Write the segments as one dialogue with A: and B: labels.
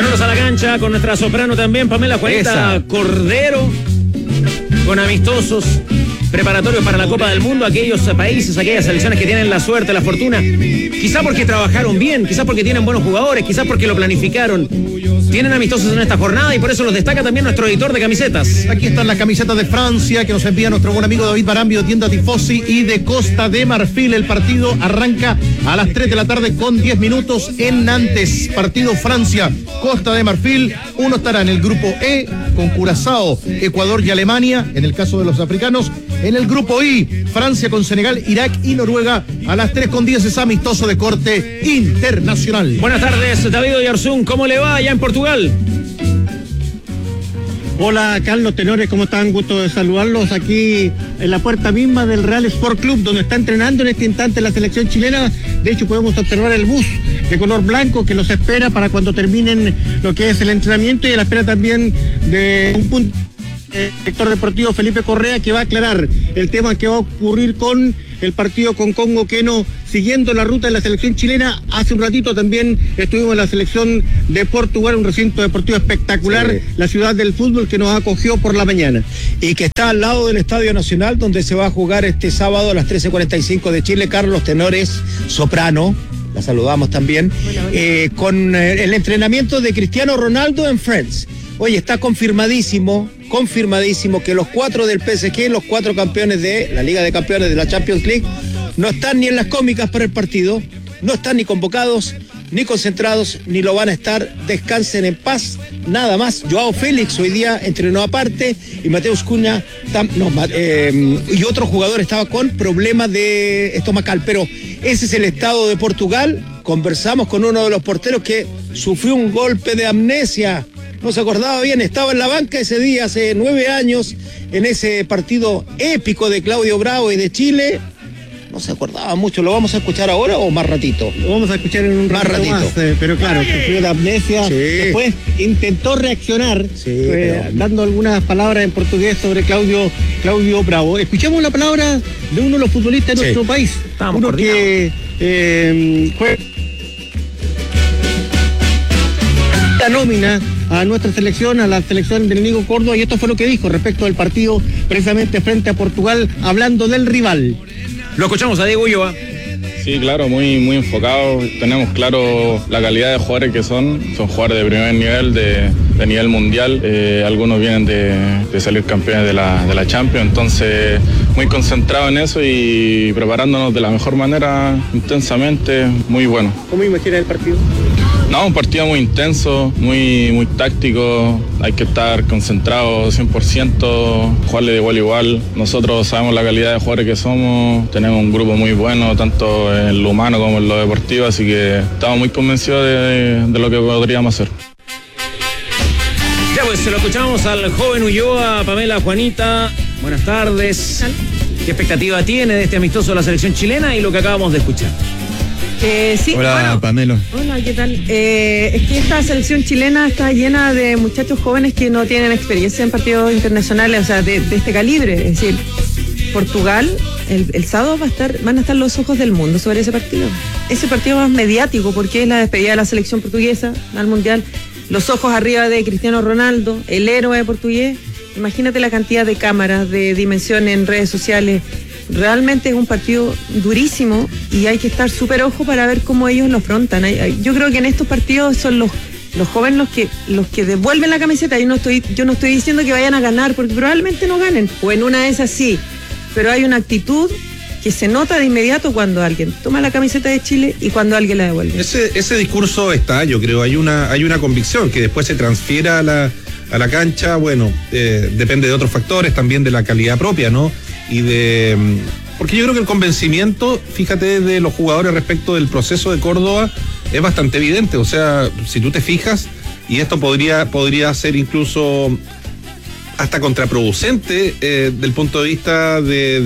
A: Llevarnos a la cancha con nuestra soprano también, Pamela Juanita Cordero, con amistosos preparatorios para la Copa del Mundo, aquellos países, aquellas selecciones que tienen la suerte, la fortuna, quizá porque trabajaron bien, quizá porque tienen buenos jugadores, quizá porque lo planificaron. Tienen amistosos en esta jornada y por eso los destaca también nuestro editor de camisetas.
B: Aquí están las camisetas de Francia que nos envía nuestro buen amigo David Barambio, tienda Tifosi, y de Costa de Marfil. El partido arranca a las 3 de la tarde con 10 minutos en Nantes. Partido Francia, Costa de Marfil. Uno estará en el grupo E con Curazao, Ecuador y Alemania, en el caso de los africanos. En el grupo I, Francia con Senegal, Irak y Noruega. A las 3:10 es amistoso de corte internacional.
A: Buenas tardes, David Oyarzún. ¿Cómo le va allá en Portugal?
C: Hola, Carlos, tenores, ¿cómo están? Gusto de saludarlos aquí en la puerta misma del Real Sport Club, donde está entrenando en este instante la selección chilena. De hecho, podemos observar el bus de color blanco que los espera para cuando terminen lo que es el entrenamiento, y a la espera también de un punto. El director deportivo Felipe Correa, que va a aclarar el tema que va a ocurrir con el partido con Congo Queno, siguiendo la ruta de la selección chilena. Hace un ratito también estuvimos en la selección de Portugal, un recinto deportivo espectacular, sí, la ciudad del fútbol, que nos acogió por la mañana.
D: Y que está al lado del Estadio Nacional, donde se va a jugar este sábado a las 13:45 de Chile. Carlos, tenores, soprano, la saludamos también, con el entrenamiento de Cristiano Ronaldo en Friends. Oye, está confirmadísimo que los 4 del PSG, los 4 campeones de la Liga de Campeones de la Champions League, no están ni en las cómicas para el partido, no están ni convocados, ni concentrados, ni lo van a estar. Descansen en paz, nada más. Joao Félix hoy día entrenó aparte, y Mateus Cunha y otro jugador estaba con problemas de estomacal, pero ese es el estado de Portugal. Conversamos con uno de los porteros que sufrió un golpe de amnesia. No se acordaba bien, estaba en la banca ese día, hace 9 años, en ese partido épico de Claudio Bravo y de Chile. No se acordaba mucho. ¿Lo vamos a escuchar ahora o más ratito?
C: Lo vamos a escuchar en un ratito más, pero claro, sufrió la amnesia. Sí. Después intentó reaccionar, dando algunas palabras en portugués sobre Claudio Bravo. Escuchamos la palabra de uno de los futbolistas de nuestro país.
A: Estamos
C: uno que fue la nómina a nuestra selección, a la selección del Nico Córdoba, y esto fue lo que dijo respecto del partido precisamente frente a Portugal, hablando del rival.
A: Lo escuchamos a Diego Ulloa.
E: Sí, claro, muy enfocado. Tenemos claro la calidad de jugadores que son jugadores de primer nivel, de nivel mundial. Algunos vienen de salir campeones de la Champions, entonces muy concentrados en eso y preparándonos de la mejor manera, intensamente, muy bueno.
C: ¿Cómo imaginas el partido?
E: No, un partido muy intenso, muy táctico, hay que estar concentrado 100%, jugarle de igual a igual. Nosotros sabemos la calidad de jugadores que somos, tenemos un grupo muy bueno, tanto en lo humano como en lo deportivo, así que estamos muy convencidos de lo que podríamos hacer.
A: Ya pues, se lo escuchamos al joven Ulloa. Pamela, Juanita, buenas tardes. ¿Qué expectativa tiene de este amistoso de la selección chilena y lo que acabamos de escuchar?
F: Sí,
G: hola, bueno, Pamela.
F: Hola, ¿qué tal? Es que esta selección chilena está llena de muchachos jóvenes que no tienen experiencia en partidos internacionales, o sea, de este calibre. Es decir, Portugal, el sábado van a estar los ojos del mundo sobre ese partido. Ese partido más mediático porque es la despedida de la selección portuguesa al Mundial. Los ojos arriba de Cristiano Ronaldo, el héroe portugués. Imagínate la cantidad de cámaras, de dimensión en redes sociales. Realmente es un partido durísimo y hay que estar súper ojo para ver cómo ellos lo afrontan. Yo creo que en estos partidos son los jóvenes los que devuelven la camiseta. Yo no estoy diciendo que vayan a ganar, porque probablemente no ganen, o en una de esas sí, pero hay una actitud que se nota de inmediato cuando alguien toma la camiseta de Chile y cuando alguien la devuelve.
B: Ese discurso está, yo creo, hay una convicción que después se transfiera a la cancha. Bueno, depende de otros factores, también de la calidad propia, ¿no? Porque yo creo que el convencimiento, fíjate, de los jugadores respecto del proceso de Córdoba es bastante evidente. O sea, si tú te fijas, y esto podría ser incluso hasta contraproducente del punto de vista de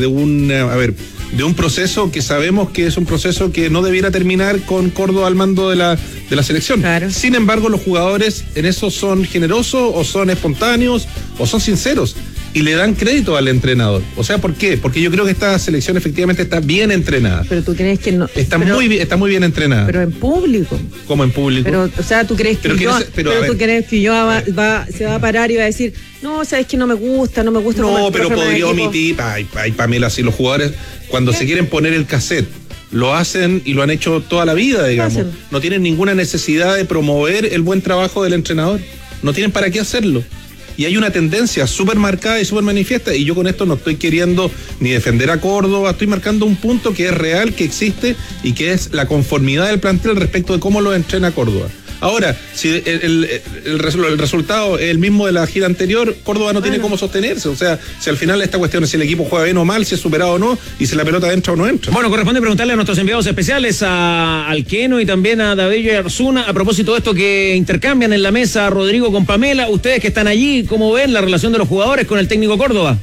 B: un proceso que sabemos que es un proceso que no debiera terminar con Córdoba al mando de la selección.
F: Claro.
B: Sin embargo, los jugadores en eso son generosos, o son espontáneos, o son sinceros. y le dan crédito al entrenador. O sea, ¿por qué? Porque yo creo que esta selección efectivamente está bien entrenada.
F: Pero tú crees que no.
B: Está muy bien entrenada.
F: Pero en público.
B: ¿Cómo en público?
F: Pero, o sea, tú crees que tú crees que yo se va a parar y va a decir, no, sabes que no me gusta.
B: No, pero podría omitir, ay, Pamela, si los jugadores, cuando se quieren poner el cassette, lo hacen y lo han hecho toda la vida, digamos. No tienen ninguna necesidad de promover el buen trabajo del entrenador. No tienen para qué hacerlo. Y hay una tendencia súper marcada y súper manifiesta, y yo con esto no estoy queriendo ni defender a Córdoba, estoy marcando un punto que es real, que existe, y que es la conformidad del plantel respecto de cómo lo entrena Córdoba. Ahora, si el resultado es el mismo de la gira anterior, Córdoba no tiene cómo sostenerse. O sea, si al final esta cuestión es si el equipo juega bien o mal, si es superado o no, y si la pelota entra o no entra.
A: Bueno, corresponde preguntarle a nuestros enviados especiales, al Keno y también a David Arzuna, a propósito de esto que intercambian en la mesa Rodrigo con Pamela. Ustedes que están allí, ¿cómo ven la relación de los jugadores con el técnico Córdoba?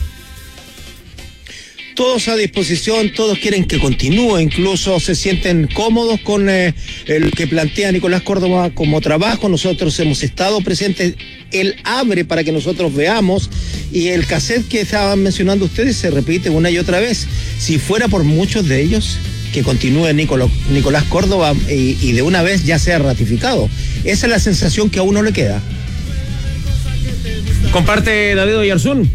D: Todos a disposición, todos quieren que continúe, incluso se sienten cómodos con el que plantea Nicolás Córdoba como trabajo. Nosotros hemos estado presentes, él abre para que nosotros veamos, y el cassette que estaban mencionando ustedes se repite una y otra vez. Si fuera por muchos de ellos, que continúe Nicolás Córdoba y de una vez ya sea ratificado. Esa es la sensación que a uno le queda.
A: ¿Comparte David Oyarzún?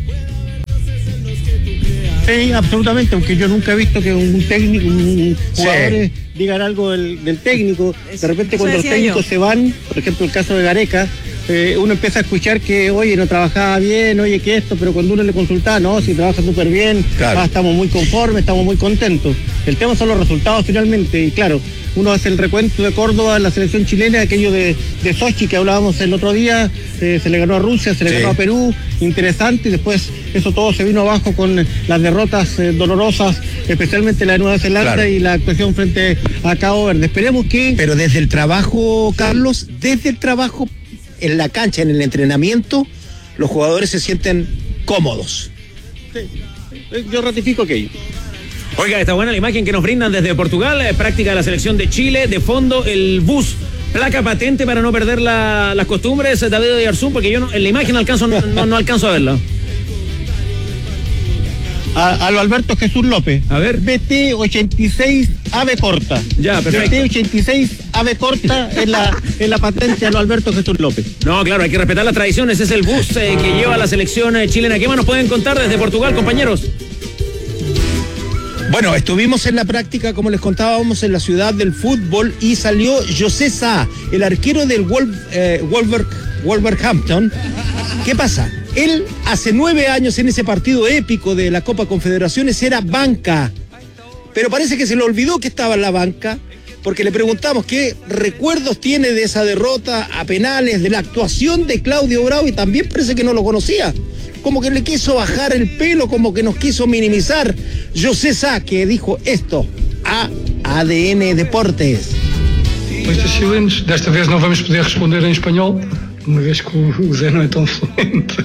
C: Sí, absolutamente, aunque yo nunca he visto que un técnico, un jugador digan algo del técnico. De repente cuando los técnicos se van, por ejemplo el caso de Gareca, uno empieza a escuchar que, oye, no trabajaba bien, oye, que esto, pero cuando uno le consulta, no, si trabaja súper bien, claro, estamos muy conformes, estamos muy contentos. El tema son los resultados finalmente, y claro, uno hace el recuento de Córdoba, la selección chilena, aquello de Sochi que hablábamos el otro día, se le ganó a Rusia, se le ganó a Perú, interesante, y después eso todo se vino abajo con las derrotas dolorosas, especialmente la de Nueva Zelanda y la actuación frente a Cabo Verde. Esperemos que...
D: Pero desde el trabajo, Carlos, desde el trabajo en la cancha, en el entrenamiento, los jugadores se sienten cómodos.
C: Sí, yo ratifico aquello.
A: Oiga, está buena la imagen que nos brindan desde Portugal, práctica de la selección de Chile, de fondo el bus, placa patente para no perder las costumbres, David Oyarzún, porque yo en la imagen no alcanzo a verla.
C: A lo Alberto Jesús López.
A: A ver.
C: BT86 ave corta.
A: Ya, perfecto.
C: BT86 ave corta en la patente a lo Alberto Jesús López.
A: No, claro, hay que respetar las tradiciones. Es el bus que lleva la selección chilena. ¿Qué más nos pueden contar desde Portugal, compañeros?
D: Bueno, estuvimos en la práctica, como les contábamos, en la ciudad del fútbol, y salió José Sá, el arquero del Wolverhampton. ¿Qué pasa? Él hace 9 años en ese partido épico de la Copa Confederaciones era banca, pero parece que se le olvidó que estaba en la banca, porque le preguntamos qué recuerdos tiene de esa derrota a penales, de la actuación de Claudio Bravo, y también parece que no lo conocía. Como que le quiso bajar el pelo, como que nos quiso minimizar. José Sá, que dijo esto a ADN Deportes.
G: Coisas chilenos, desta vez não vamos poder responder em espanhol, uma vez que o Zé não é tão fluente.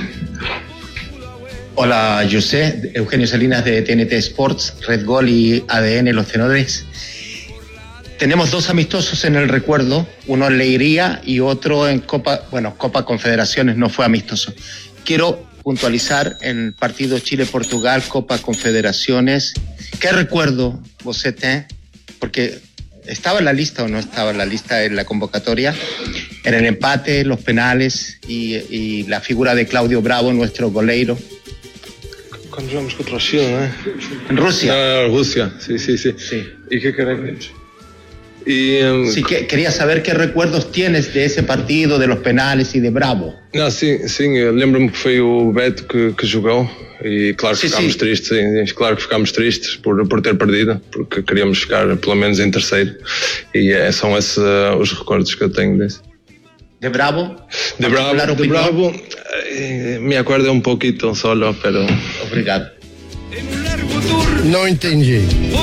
H: Hola, José, Eugenio Salinas de TNT Sports, Red Gol y ADN Los Tenores. Tenemos 2 amistosos en el recuerdo, uno en Leiria y otro en Copa Confederaciones, no fue amistoso. Quiero puntualizar en el partido Chile-Portugal, Copa Confederaciones. ¿Qué recuerdo vos tenés? Porque ¿estaba en la lista o no estaba en la lista en la convocatoria? En el empate, los penales y la figura de Claudio Bravo, nuestro goleiro.
G: Cuando jugamos contra Chile, ¿no?
H: En Rusia.
G: Rusia, sí. ¿Y qué querés?
H: Sí, quería saber qué recuerdos tienes de ese partido, de los penales y de Bravo.
G: Não, sim, lembro-me que foi o Beto que jogou e claro que ficámos tristes, claro que ficámos tristes por ter perdido, porque queríamos ficar pelo menos em terceiro, e são esses os recordos que eu tenho desse.
H: ¿De Bravo?
G: De Bravo, me acuerdo un poquito solo, pero...
H: Obrigado.
I: No entendí.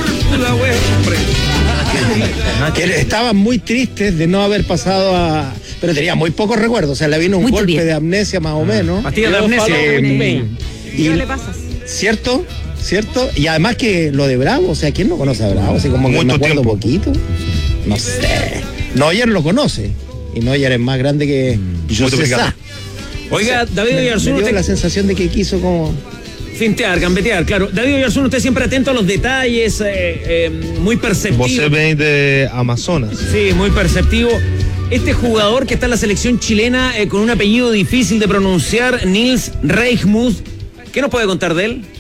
D: Que estaban muy tristes de no haber pasado a... Pero tenía muy pocos recuerdos, o sea, le vino un golpe de amnesia más o menos.
A: Pastillas de amnesia.
F: ¿Y qué le pasas?
D: ¿Cierto? Y además que lo de Bravo, o sea, ¿quién no conoce a Bravo? Así como que me acuerdo poquito. No sé. Neuer lo conoce. Y Neuer es más grande que José Sá.
A: Oiga, David Oyarzún,
D: me dio la sensación de que quiso como
A: fintear, gambetear, claro. David Oyarzún, usted siempre atento a los detalles, muy perceptivo.
J: Você vem de Amazonas.
A: Sí, muy perceptivo. Este jugador que está en la selección chilena con un apellido difícil de pronunciar, Nils Reichmuth, ¿qué nos puede contar de él?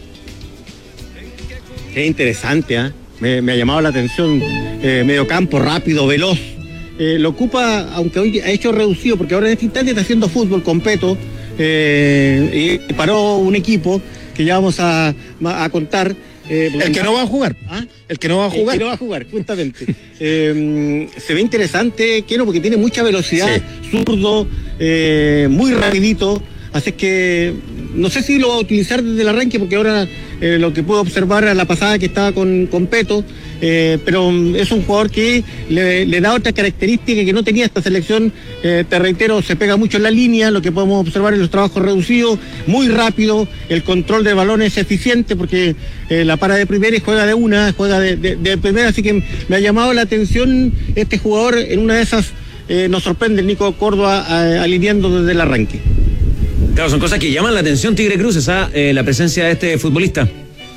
C: Qué interesante, ¿eh? Me ha llamado la atención. Mediocampo, rápido, veloz. Lo ocupa, aunque hoy ha hecho reducido, porque ahora en este instante está haciendo fútbol con Peto. Y paró un equipo que ya vamos a contar.
D: el que no va a jugar.
C: ¿Ah?
D: El que no va a jugar.
C: El que no va a jugar, justamente. Se ve interesante, Keno, porque tiene mucha velocidad, zurdo, muy rapidito. Así que no sé si lo va a utilizar desde el arranque, porque ahora lo que puedo observar a la pasada que estaba con Peto, pero es un jugador que le da otra característica que no tenía esta selección. Te reitero, se pega mucho en la línea, lo que podemos observar en los trabajos reducidos, muy rápido, el control de balón es eficiente, porque la para de primera y juega de primera, así que me ha llamado la atención este jugador. En una de esas nos sorprende el Nico Córdoba alineando desde el arranque.
A: Claro, son cosas que llaman la atención, Tigre Cruces, la presencia de este futbolista.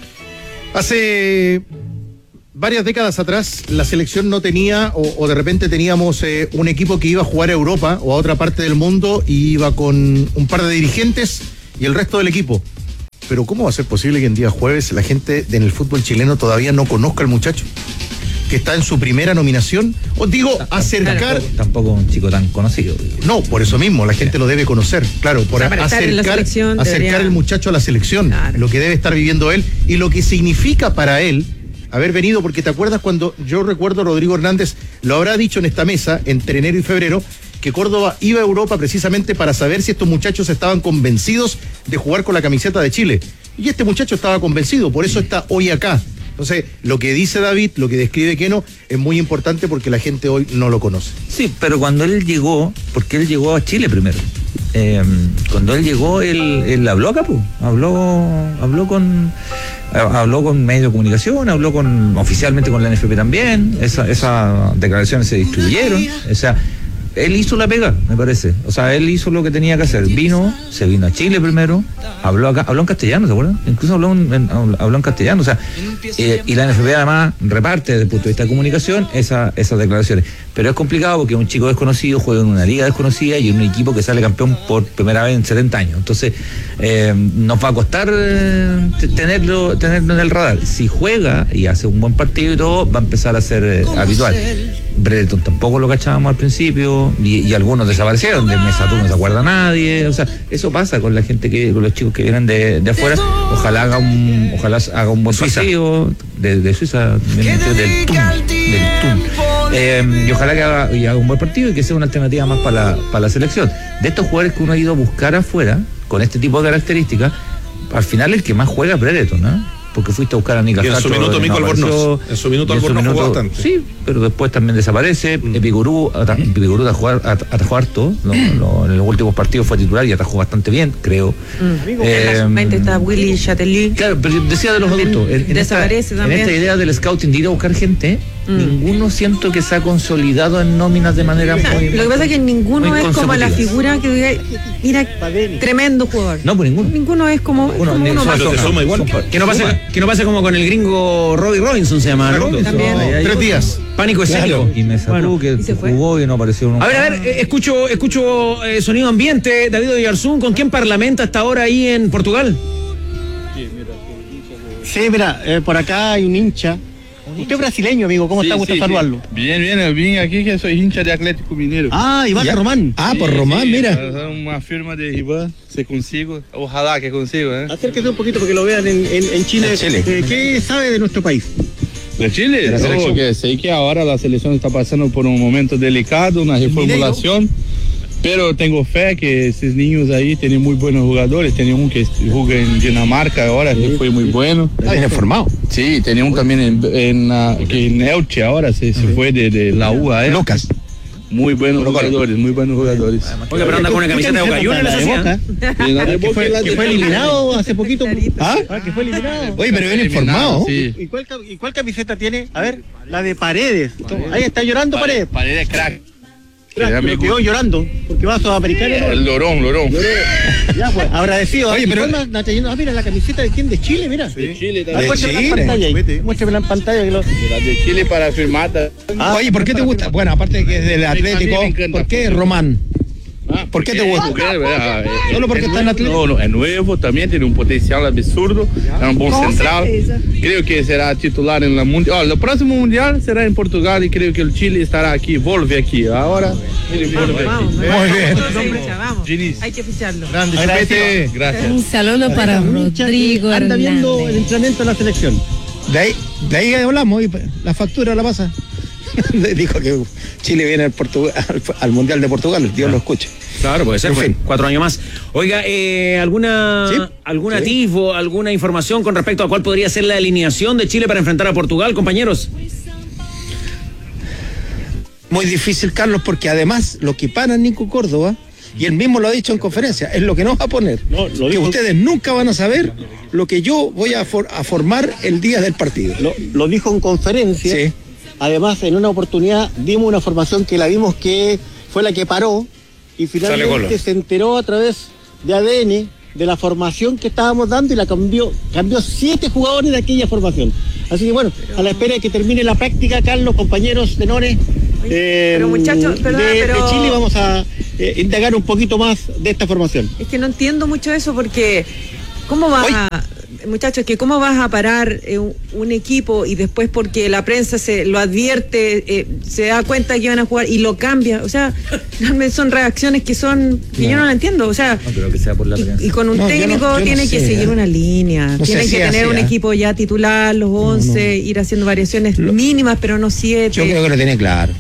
K: Hace varias décadas atrás la selección no tenía, o de repente teníamos un equipo que iba a jugar a Europa o a otra parte del mundo y iba con un par de dirigentes y el resto del equipo. Pero ¿cómo va a ser posible que en día jueves la gente en el fútbol chileno todavía no conozca al muchacho que está en su primera nominación? Os digo, acercar...
L: Tampoco un chico tan conocido.
K: No, por eso mismo, la gente lo debe conocer, claro, por acercar el muchacho a la selección, claro, lo que debe estar viviendo él y lo que significa para él haber venido, porque te acuerdas cuando, yo recuerdo, Rodrigo Hernández lo habrá dicho en esta mesa entre enero y febrero, que Córdoba iba a Europa precisamente para saber si estos muchachos estaban convencidos de jugar con la camiseta de Chile. Y este muchacho estaba convencido, por eso está hoy acá. Entonces, lo que dice David, lo que describe Keno, es muy importante porque la gente hoy no lo conoce.
L: Sí, pero cuando él llegó, porque él llegó a Chile primero, cuando él llegó, él habló acá, pues, habló con medios de comunicación, habló oficialmente con la NFP también, esas declaraciones se distribuyeron, o sea, él hizo la pega, me parece. O sea, él hizo lo que tenía que hacer. Se vino a Chile primero, habló en castellano, ¿se acuerdan? Incluso habló en castellano. O sea, y la NFP además reparte desde el punto de vista de comunicación esas declaraciones. Pero es complicado porque un chico desconocido juega en una liga desconocida y en un equipo que sale campeón por primera vez en 70 años. Entonces, nos va a costar tenerlo en el radar. Si juega y hace un buen partido y todo, va a empezar a ser habitual. Brereton tampoco lo cachábamos al principun y algunos desaparecieron, de Mesa Tú no se acuerda nadie, o sea, eso pasa con la gente con los chicos que vienen de afuera. Ojalá haga un buen partido de Suiza, del TUN. Y ojalá que haga un buen partido y que sea una alternativa más para la selección. De estos jugadores que uno ha ido a buscar afuera, con este tipo de características, al final el que más juega es Brereton, ¿no? Porque fuiste a buscar a Nica Castro.
B: En su minuto Mico Albornoz. En su minuto Albornoz jugó bastante.
L: Sí, pero después también desaparece. Epicurú atajó harto. En los últimos partidos fue titular y atajó bastante bien, creo.
F: En la está Willy Chatelí.
L: Claro, pero decía de los adultos.
F: Desaparece también.
L: En esta idea del scouting de ir a buscar gente, ninguno siento que se ha consolidado en nóminas de manera muy...
F: Lo que pasa es que ninguno es como la figura que diga, mira, tremendo jugador.
L: No, pues ninguno.
F: Ninguno es como uno más.
B: Pero se suma igual.
A: Que no pase como con el gringo Robbie Robinson, se llama, ¿no?
F: También.
K: 3 días.
A: Pánico escénico.
L: Y me sacó que jugó y no apareció uno.
A: A ver, escucho sonido ambiente. David Oyarzún, ¿con quién parlamenta hasta ahora ahí en Portugal?
C: Sí, mira, por acá hay un hincha. Usted es brasileño, amigo, ¿cómo está? Gusto saludarlo.
J: Bien, eu vim aqui que soy hincha de Atlético Mineiro.
C: Ah, Iván Román.
K: Ah, por Román, mira.
J: Una firma de Iván, se consigo. Ojalá que consigo, ¿eh?
C: Acérquese un poquito para que lo vean en Chile. ¿Qué sabe de nuestro país?
J: ¿De Chile? Que sé que ahora la selección está pasando por un momento delicado, una reformulación, pero tengo fe que esos niños ahí tienen muy buenos jugadores. Tenía un que juega en Dinamarca ahora, que fue muy bueno.
K: Está bien formado.
J: Sí, tenía un también en Elche ahora, se fue de la UA.
K: Lucas.
J: Muy buenos jugadores.
A: Oye, pero anda con una camiseta de Boca Juniors,
C: que fue eliminado hace poquito. Que fue eliminado.
K: Oye, pero bien informado.
J: Sí.
C: ¿Y cuál camiseta tiene? A ver, la de Paredes. Ahí está llorando Paredes.
J: Paredes crack.
C: Me quedó llorando, porque va a Sudamericana.
J: El Lorón.
C: Ya, pues, agradecido.
D: Oye, pero
C: mira la camiseta de quién, de Chile, mira.
J: De Chile
C: también. Muéstrame en pantalla.
J: De Chile para firmar.
D: Oye, ¿por qué te gusta? Bueno, aparte de que es del Atlético, ¿por qué Román? ¿Por qué te gusta?
J: Solo porque está en Atlético. No, es nuevo, también tiene un potencial absurdo, es un buen central. Creo que será titular en la mundial. El próximo mundial será en Portugal y creo que el Chile estará aquí, vuelve aquí. Ahora,
F: muy bien. Hay que ficharlo.
J: Gracias.
M: Un saludo para Rodrigo.
C: Anda viendo el entrenamiento de la selección.
D: De ahí hablamos y la factura la pasa. Dijo que Chile viene al Mundial de Portugal, Dios lo escuche.
A: Claro, puede ser, 4 años más. Oiga, ¿algún atisbo, alguna información con respecto a cuál podría ser la alineación de Chile para enfrentar a Portugal, compañeros?
D: Muy difícil, Carlos, porque además lo que para Nico Córdoba, y él mismo lo ha dicho en conferencia, es lo que nos va a poner. Que ustedes nunca van a saber lo que yo voy a formar el día del partido.
C: Lo dijo en conferencia.
D: Sí.
C: Además, en una oportunidad dimos una formación que la vimos que fue la que paró y finalmente se enteró a través de ADN de la formación que estábamos dando y la cambió 7 jugadores de aquella formación. Así que bueno, a la espera de que termine la práctica, Carlos, compañeros, tenores,
F: pero muchachos,
C: de Chile vamos a indagar un poquito más de esta formación.
F: Es que no entiendo mucho eso porque ¿cómo vas ¿cómo vas a parar un equipo y después porque la prensa se lo advierte, se da cuenta que van a jugar y lo cambia? O sea, son reacciones que yo no la entiendo. O sea,
L: no creo que sea por la prensa.
F: Y con un técnico tiene que seguir una línea, tiene que tener un equipo ya titular, los 11, ir haciendo variaciones mínimas, pero no 7.
D: Yo creo que lo tiene claro.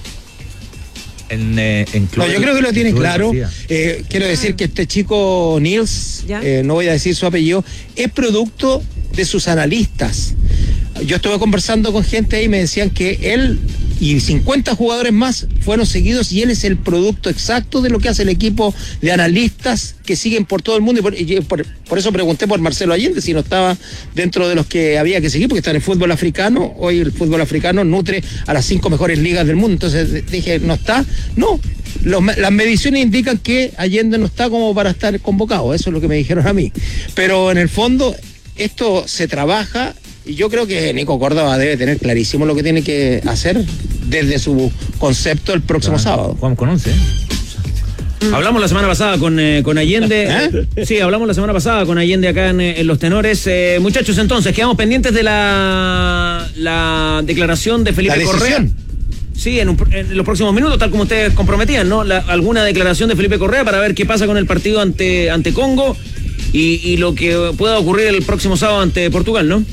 L: Yo
D: creo que lo tiene claro. Quiero decir que este chico Nils, no voy a decir su apellido, es producto de sus analistas. Yo estuve conversando con gente ahí y me decían que él y 50 jugadores más fueron seguidos y él es el producto exacto de lo que hace el equipo de analistas que siguen por todo el mundo y por eso pregunté por Marcelo Allende si no estaba dentro de los que había que seguir porque está en el fútbol africano. Hoy el fútbol africano nutre a las 5 mejores ligas del mundo, entonces dije, ¿no está? No, las mediciones indican que Allende no está como para estar convocado, eso es lo que me dijeron a mí, pero en el fondo esto se trabaja. Y yo creo que Nico Córdoba debe tener clarísimo lo que tiene que hacer desde su concepto el próximo sábado.
L: Juan con 11.
A: Hablamos la semana pasada con Allende. Sí, hablamos la semana pasada con Allende acá en Los Tenores. Muchachos, entonces, quedamos pendientes de la declaración de Felipe Correa. Sí, en los próximos minutos, tal como ustedes comprometían, ¿no? Alguna declaración de Felipe Correa para ver qué pasa con el partido ante Congo y lo que pueda ocurrir el próximo sábado ante Portugal, ¿no?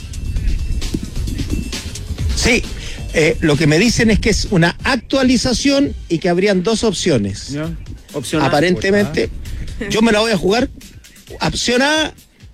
D: Sí, lo que me dicen es que es una actualización y que habrían 2 opciones.
A: Opción A.
D: Aparentemente, yo me la voy a jugar. Opción A,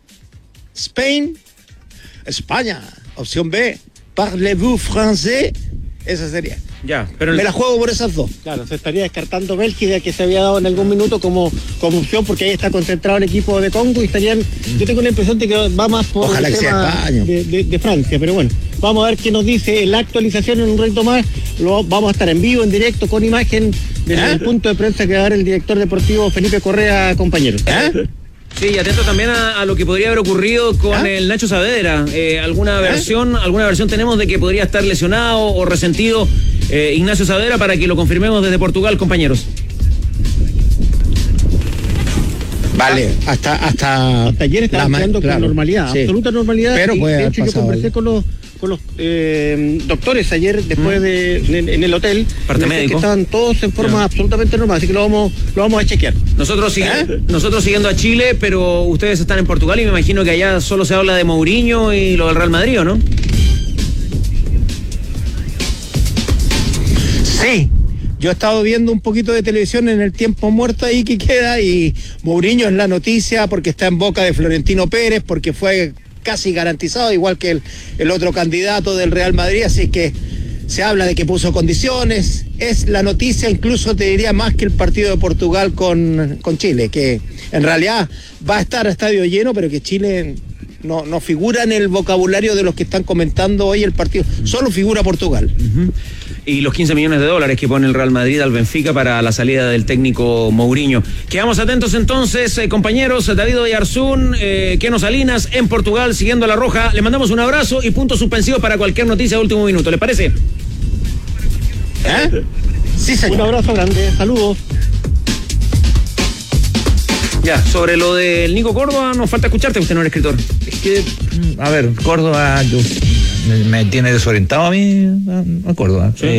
D: España. Opción B, parlez-vous français. Esa sería.
A: Ya, pero
D: me la juego por esas 2.
C: Claro, se estaría descartando Bélgica, que se había dado en algún minuto como opción, porque ahí está concentrado el equipo de Congo y estarían. Yo tengo la impresión de que va más por
D: Ojalá el tema
C: de Francia, pero bueno, vamos a ver qué nos dice la actualización en un rato más. Vamos a estar en vivo, en directo, con imagen del punto de prensa que va a dar el director deportivo Felipe Correa, compañero.
A: Sí, y atento también a lo que podría haber ocurrido con el Nacho Saavedra. ¿Alguna versión tenemos de que podría estar lesionado o resentido Ignacio Saavedra para que lo confirmemos desde Portugal, compañeros?
D: Vale, hasta
C: ayer estaba jugando con normalidad, absoluta normalidad.
D: Pero
C: de hecho yo conversé con los doctores ayer después en el hotel,
A: parte médico,
C: que estaban todos en forma absolutamente normal, así que lo vamos a chequear.
A: Nosotros siguiendo a Chile, pero ustedes están en Portugal y me imagino que allá solo se habla de Mourinho y lo del Real Madrid, ¿o no?
D: Sí. Yo he estado viendo un poquito de televisión en el tiempo muerto ahí que queda y Mourinho es la noticia porque está en boca de Florentino Pérez, porque fue casi garantizado, igual que el otro candidato del Real Madrid, así que se habla de que puso condiciones. Es la noticia, incluso te diría más que el partido de Portugal con Chile, que en realidad va a estar a estadio lleno, pero que Chile no figura en el vocabulario de los que están comentando hoy el partido, solo figura Portugal.
A: y los 15 millones de dólares que pone el Real Madrid al Benfica para la salida del técnico Mourinho. Quedamos atentos entonces, compañeros. David Oyarzún, Keno Salinas en Portugal siguiendo la roja. Le mandamos un abrazo y punto suspensivo para cualquier noticia de último minuto. ¿Le parece?
C: Sí, señor. Un abrazo grande, saludos.
A: Ya, sobre lo del Nico Córdoba, nos falta escucharte, usted no es escritor.
L: Es que, a ver, Córdoba me tiene desorientado a mí, a Córdoba. ¿Sí?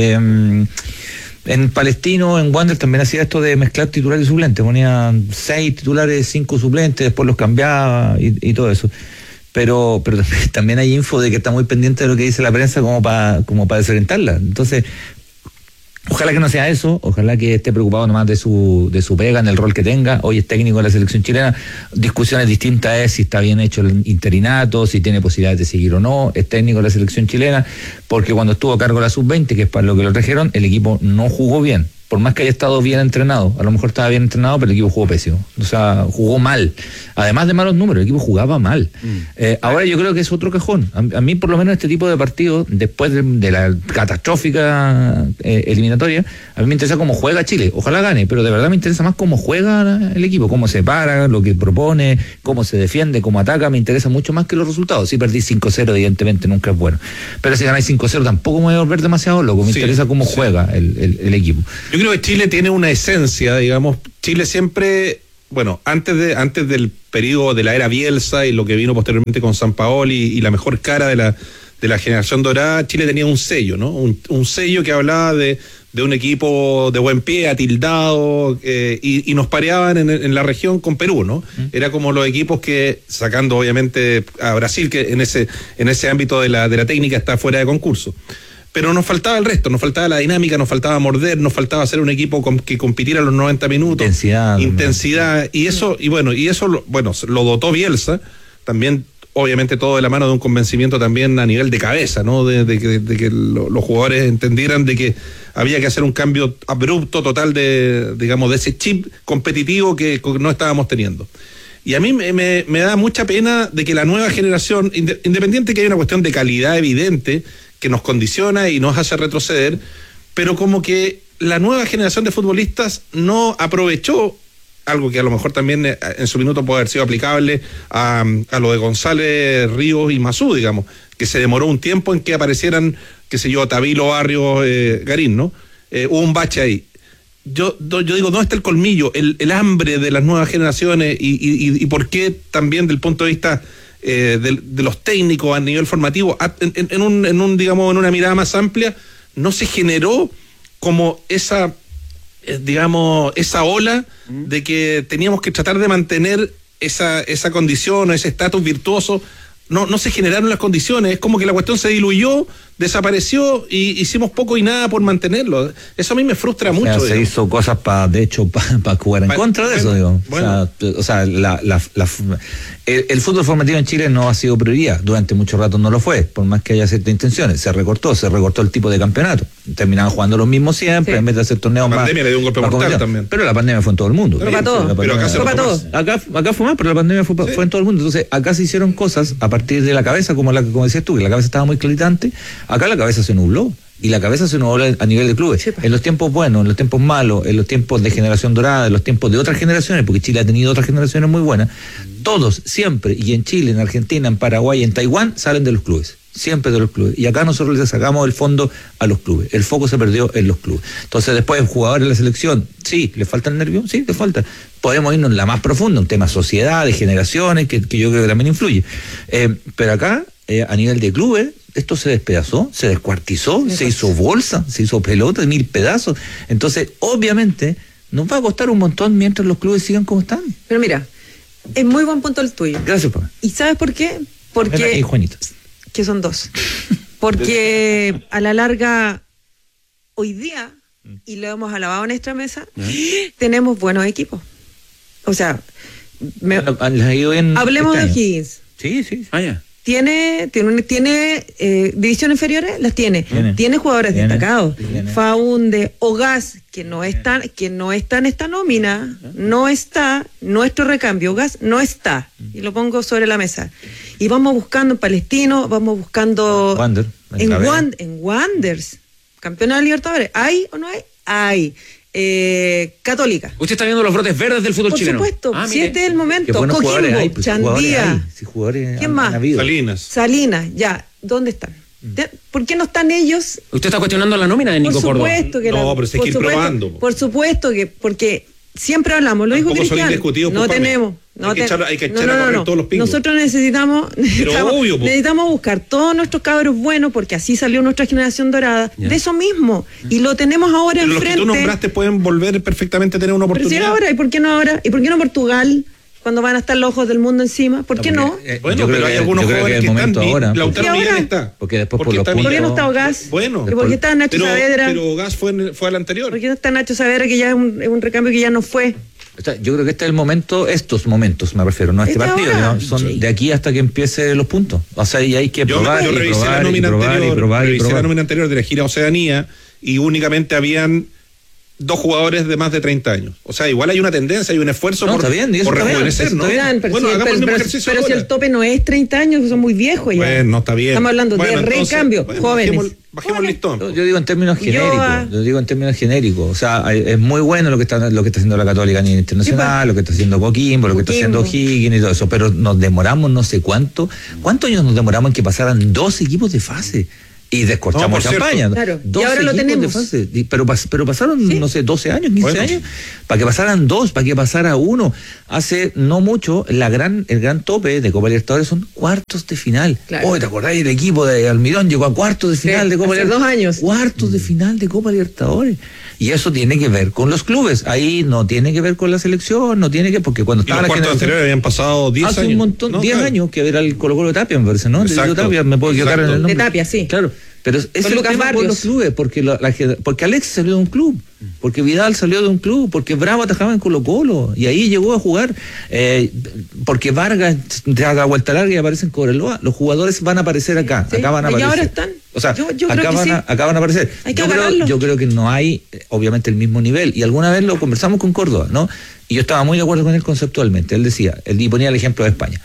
L: En Palestino, en Wander también hacía esto de mezclar titulares y suplentes, ponía 6 titulares, 5 suplentes, después los cambiaba y todo eso. Pero también hay info de que está muy pendiente de lo que dice la prensa como para desorientarla. Entonces, ojalá que no sea eso, ojalá que esté preocupado nomás de su pega, en el rol que tenga. Hoy es técnico de la selección chilena, discusiones distintas es si está bien hecho el interinato, si tiene posibilidades de seguir o no, es técnico de la selección chilena, porque cuando estuvo a cargo de la sub-20, que es para lo que lo trajeron, el equipo no jugó bien. Por más que haya estado bien entrenado, a lo mejor estaba bien entrenado, pero el equipo jugó pésimo. O sea, jugó mal. Además de malos números, el equipo jugaba mal. Ahora yo creo que es otro cajón. A mí, por lo menos, este tipo de partidos, después de la catastrófica eliminatoria, a mí me interesa cómo juega Chile. Ojalá gane, pero de verdad me interesa más cómo juega el equipo, cómo se para, lo que propone, cómo se defiende, cómo ataca. Me interesa mucho más que los resultados. Si perdí 5-0, evidentemente nunca es bueno. Pero si ganáis 5-0, tampoco me voy a volver demasiado loco. Me interesa cómo juega el equipo.
B: Yo creo que Chile tiene una esencia, digamos. Chile siempre, bueno, antes del periodo de la era Bielsa y lo que vino posteriormente con Sampaoli y la mejor cara de la generación dorada, Chile tenía un sello, ¿no? Un sello que hablaba de un equipo de buen pie, atildado, y nos pareaban en la región con Perú, ¿no? Era como los equipos que, sacando obviamente a Brasil, que en ese ámbito de la técnica está fuera de concurso. Pero nos faltaba el resto, nos faltaba la dinámica, nos faltaba morder, nos faltaba ser un equipo que compitiera los 90 minutos. Intensidad. Y eso lo dotó Bielsa, también obviamente todo de la mano de un convencimiento también a nivel de cabeza, ¿no? De que los jugadores entendieran de que había que hacer un cambio abrupto, total de ese chip competitivo que no estábamos teniendo. Y a mí me da mucha pena de que la nueva generación, independiente que hay una cuestión de calidad evidente, que nos condiciona y nos hace retroceder, pero como que la nueva generación de futbolistas no aprovechó algo que a lo mejor también en su minuto puede haber sido aplicable a lo de González, Ríos y Masú, digamos, que se demoró un tiempo en que aparecieran, qué sé yo, Tavilo, Barrios, Garín, ¿no? Hubo un bache ahí. Yo digo, ¿dónde está el colmillo, el hambre de las nuevas generaciones y por qué también del punto de vista de los técnicos a nivel formativo, en una mirada más amplia, no se generó como esa ola de que teníamos que tratar de mantener esa condición o ese estatus virtuoso? No se generaron las condiciones, es como que la cuestión se diluyó, desapareció y hicimos poco y nada por mantenerlo. Eso a mí me frustra mucho.
L: Se hizo cosas para jugar en contra de eso, digo. Bueno. El fútbol formativo en Chile no ha sido prioridad, durante mucho rato no lo fue, por más que haya ciertas intenciones. Se recortó el tipo de campeonato. Terminaban jugando los mismos siempre, en vez de hacer torneos más. La pandemia le dio un golpe mortal también. Pero la pandemia fue en todo el mundo.
F: Pero para todos.
L: Acá fue más, pero la pandemia fue en todo el mundo. Entonces, acá se hicieron cosas a partir de la cabeza, como decías tú, que la cabeza estaba muy claramente. Acá la cabeza se nubló. Y la cabeza se nubló a nivel de clubes. En los tiempos buenos, en los tiempos malos, en los tiempos de generación dorada, en los tiempos de otras generaciones, porque Chile ha tenido otras generaciones muy buenas, todos, siempre, y en Chile, en Argentina, en Paraguay, en Taiwán, salen de los clubes. Siempre de los clubes. Y acá nosotros le sacamos el fondo a los clubes. El foco se perdió en los clubes. Entonces, después, el jugador de la selección, sí, ¿le falta el nervio? Sí, le falta. Podemos irnos en la más profunda, un tema sociedad, de generaciones, que yo creo que también influye. Pero acá, a nivel de clubes, esto se despedazó, se descuartizó, se hizo bolsa, se hizo pelota de 1000 pedazos. Entonces, obviamente, nos va a costar un montón mientras los clubes sigan como están.
F: Pero mira, es muy buen punto el tuyo.
L: Gracias, Pablo.
F: ¿Y sabes por qué? Porque...
L: Y Juanita.
F: Que son dos. Porque a la larga, hoy día, y lo hemos alabado en esta mesa, tenemos buenos equipos. O sea, hablemos de Higgins.
L: Sí.
F: ¿Tiene divisiones inferiores? Las tiene. Tiene jugadores destacados. Faunde, Ogas, que no está en esta nómina, no está. Nuestro recambio, Ogas no está. Y lo pongo sobre la mesa. Y vamos buscando en Palestino, vamos buscando en Wanderers. Campeona de Libertadores. ¿Hay o no hay? Hay. Católica.
A: Usted está viendo los brotes verdes del fútbol chileno.
F: Por supuesto, si este es el momento.
L: Coquimbo,
F: Chandía.
L: ¿Quién
F: más? Salinas, ya. ¿Dónde están? ¿Por qué no están ellos?
A: Usted está cuestionando la nómina de Nico Córdoba.
B: Pero se hay que ir probando.
F: Por supuesto que, porque siempre hablamos, lo dijo Cristiano. No tenemos.
B: Hay que echar a correr todos los pingos.
F: Nosotros necesitamos buscar todos nuestros cabros buenos, porque así salió nuestra generación dorada, de eso mismo. Y lo tenemos ahora enfrente.
B: Los que tú nombraste pueden volver perfectamente a tener una oportunidad.
F: Pero si ahora, ¿y por qué no ahora? ¿Y por qué no Portugal? Cuando van a estar los ojos del mundo encima, ¿por qué no?
B: Bueno, pero hay algunos jóvenes que están
L: ahora.
B: Lautaro Miguel está.
L: Porque después por los
F: puntos. ¿Por qué no está Ogas?
B: Bueno.
F: ¿Y por qué está Nacho Saavedra?
B: Pero Ogas fue al anterior.
F: ¿Por qué no está Nacho Saavedra, que ya es un recambio que ya no fue?
L: Yo creo que este es el momento, estos momentos me refiero, no a este partido, ¿no? Son de aquí hasta que empiece los puntos. O sea, y hay que probar.
B: Yo revisé la nómina anterior de la gira Oceanía y únicamente habían 2 jugadores de más de 30 años. O sea, igual hay una tendencia, hay un esfuerzo por rejuvenecer, ¿no?
F: Bueno, hagamos el mismo ejercicio. Pero si el tope no es 30 años, son muy viejos ya.
B: Bueno, no está bien.
F: Estamos hablando de recambio, jóvenes.
B: Bajemos el listón.
L: Yo digo en términos genéricos. O sea, es muy bueno lo que está haciendo la Católica a nivel internacional, lo que está haciendo Coquimbo, lo que está haciendo Higgins y todo eso. Pero nos demoramos no sé cuántos años nos demoramos en que pasaran 2 equipos de fase. Y descorchamos champaña.
F: Claro. Y ahora lo tenemos.
L: Pero pasaron, no sé, 12 años, 15 años, para que pasaran 2, para que pasara 1. Hace no mucho, el gran tope de Copa Libertadores son cuartos de final. Claro. ¿Te acordáis? El equipo de Almirón llegó a cuartos de final de Copa Libertadores.
F: 2 años.
L: Cuartos de final de Copa Libertadores. Y eso tiene que ver con los clubes. Ahí no tiene que ver con la selección, no tiene que, porque cuando estaba
B: la generación anteriores habían pasado 10 años.
L: Hace un montón, 10 años, que era el Colo-Colo de Tapia, me parece, ¿no?
B: Exacto.
L: De Tapia, me puedo equivocar en el nombre.
F: De Tapia, sí.
L: Claro. Pero es el tema por los clubes, porque Alex salió de un club, porque Vidal salió de un club, porque Bravo atajaba en Colo-Colo y ahí llegó a jugar, porque Vargas da la vuelta larga y aparece en Cobreloa. Los jugadores van a aparecer acá, acá van a aparecer.
F: Y ahora están.
L: O sea, acá van a aparecer. Yo creo que no hay, obviamente, el mismo nivel. Y alguna vez lo conversamos con Córdoba, ¿no? Y yo estaba muy de acuerdo con él conceptualmente. Él decía, y ponía el ejemplo de España.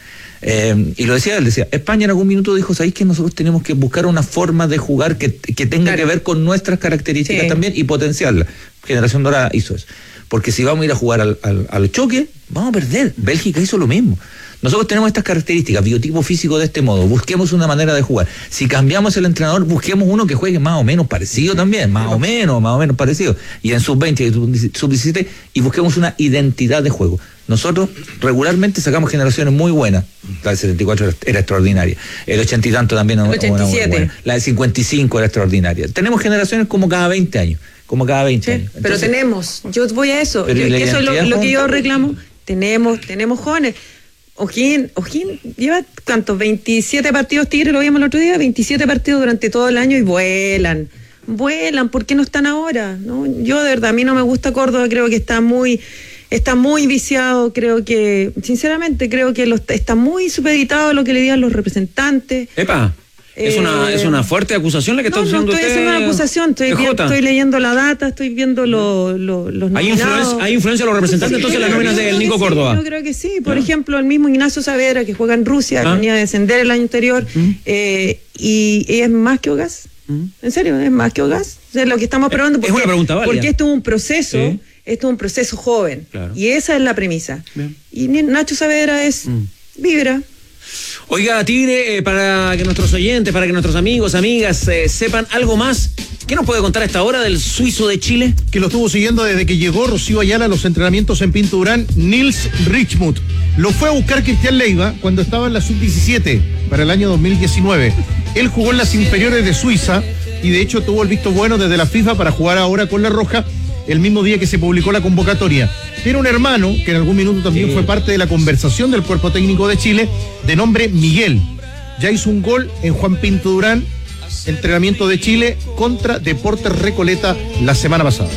L: Y lo decía, él decía, España en algún minuto dijo, ¿sabéis que nosotros tenemos que buscar una forma de jugar que tenga que ver con nuestras características también y potenciarla? Generación Dorada hizo eso. Porque si vamos a ir a jugar al choque, vamos a perder. Bélgica hizo lo mismo. Nosotros tenemos estas características, biotipo físico de este modo, busquemos una manera de jugar. Si cambiamos el entrenador, busquemos uno que juegue más o menos parecido también, más o menos parecido. Y en sub-20 y sub-17, y busquemos una identidad de juego. Nosotros regularmente sacamos generaciones muy buenas. La del 74 era extraordinaria. El 80 y tanto también era muy buena. La del 55 era extraordinaria. Tenemos generaciones como cada 20 años. Entonces,
F: pero tenemos, yo voy a eso. Eso es lo que yo reclamo. Tenemos jóvenes. Ojín lleva, ¿cuántos? 27 partidos Tigre, lo vimos el otro día, 27 partidos durante todo el año y vuelan, ¿por qué no están ahora? ¿No? Yo de verdad, a mí no me gusta Córdoba, creo que está muy viciado, sinceramente creo que está muy supeditado a lo que le digan los representantes.
A: ¡Epa! Es una fuerte acusación la que está haciendo usted.
F: No, estoy haciendo una acusación, estoy leyendo la data, estoy viendo los nominados.
A: ¿Hay influencia de los representantes entonces las nóminas del Nico Córdoba?
F: Yo creo que sí, por ejemplo, el mismo Ignacio Saavedra, que juega en Rusia, que venía a descender el año anterior, y es más que Ogas. ¿En serio? ¿Es más que Ogas? O sea, lo que estamos probando,
A: es una pregunta válida.
F: Porque esto es un proceso, esto es un proceso joven, y esa es la premisa. Bien. Y Nacho Saavedra es vibra.
A: Oiga, Tigre, para que nuestros oyentes, para que nuestros amigos, amigas sepan algo más, ¿qué nos puede contar a esta hora del suizo de Chile?
K: Que lo estuvo siguiendo desde que llegó Rocío Ayala a los entrenamientos en Pinto Durán, Nils Richmuth. Lo fue a buscar Cristian Leiva cuando estaba en la sub-17 para el año 2019. Él jugó en las inferiores de Suiza y de hecho tuvo el visto bueno desde la FIFA para jugar ahora con la Roja el mismo día que se publicó la convocatoria. Tiene un hermano que en algún minuto también fue parte de la conversación del cuerpo técnico de Chile, de nombre Miguel. Ya hizo un gol en Juan Pinto Durán, entrenamiento de Chile contra Deportes Recoleta la semana pasada.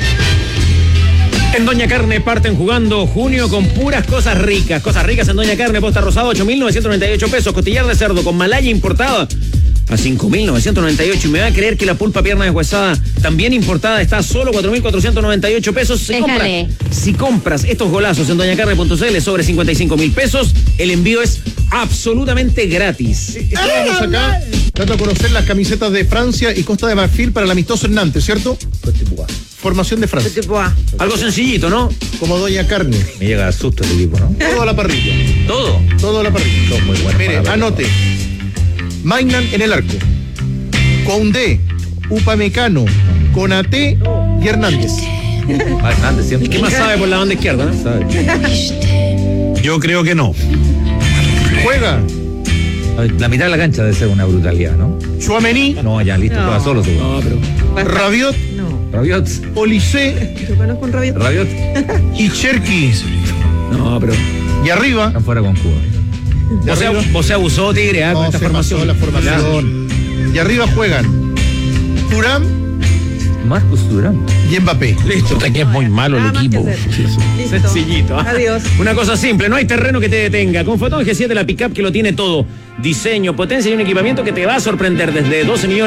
A: En Doña Carne parten jugando junio con puras cosas ricas en Doña Carne, posta rosada, 8.998 pesos, costillar de cerdo con malaya importada, a 5.998. Y me va a creer que la pulpa pierna deshuesada, también importada, está a solo 4.498 pesos. Si compras estos golazos en doñacarne.cl sobre 55.000 pesos, el envío es absolutamente gratis.
K: Estamos acá dando a conocer las camisetas de Francia y Costa de Marfil para el amistoso en Nantes, ¿cierto? Formación de Francia.
A: Algo sencillito, ¿no?
K: Como Doña Carne.
L: Me llega a susto el equipo, ¿no?
K: Todo a la parrilla.
A: ¿Todo?
K: Todo a la parrilla.
L: Son muy buenos.
K: Mire, anote. Magnan en el arco. Condé, Upamecano, Konaté y Hernández.
L: Hernández siempre.
A: ¿Y qué más sabe por la banda izquierda, no?
B: Yo creo que no.
K: Juega
L: La mitad de la cancha debe ser una brutalidad, ¿no?
K: Tchouaméni.
L: No, ya listo, juega solo.
A: No, pero...
K: Rabiot.
L: Rabiot.
K: Olise.
F: Yo conozco un Rabiot.
L: Rabiot.
K: Y Cherki.
A: No, pero...
K: Y arriba.
L: Están fuera con Cuba.
A: Vos se abusó, Tigre, con esta formación.
K: La formación. Y arriba juegan Thuram,
L: Marcus Thuram
K: y Mbappé.
A: Listo.
B: Que es muy malo el equipo.
A: Sencillito.
F: Adiós.
A: Una cosa simple, no hay terreno que te detenga. Con Fotón G7, la pickup que lo tiene todo. Diseño, potencia y un equipamiento que te va a sorprender desde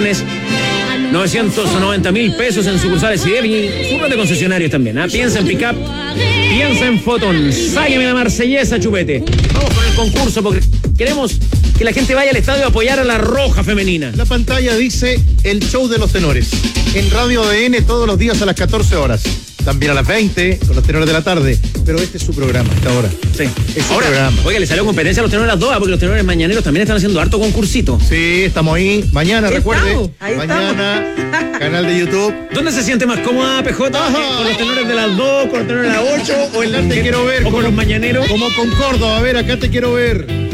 A: 12.990.000 pesos en sucursales y sumas de concesionarios también. Piensa en pickup, piensa en Fotón. Sáqueme la marsellesa, Chupete. Vamos con el concurso porque queremos que la gente vaya al estadio a apoyar a la Roja femenina.
K: La pantalla dice el show de los tenores. En Radio ADN todos los días a las 14 horas. También a las 20 con los tenores de la tarde. Pero este es su programa, hasta ahora.
A: Sí.
K: Es su
A: Ahora,
K: programa.
A: oiga, le salió competencia a los tenores a las 2, porque los tenores mañaneros también están haciendo harto concursito.
K: Sí, estamos ahí. Mañana, recuerde.
F: Ahí
K: mañana, canal de YouTube.
A: ¿Dónde se siente más cómoda, PJ? ¿Con los tenores de las 2, con los tenores de las 8 o en la
K: Te quiero ver.
A: o con los mañaneros?
K: Como con Córdoba. A ver, acá te quiero ver.